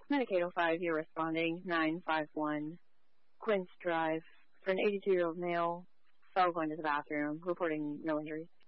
Medicaid 05, you're responding 951 Quince Drive for an 82-year-old male, fell going to the bathroom, reporting no injuries.